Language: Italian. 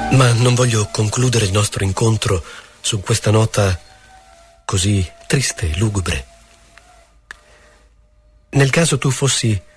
Ma non voglio concludere il nostro incontro su questa nota così triste e lugubre. Nel caso tu fossi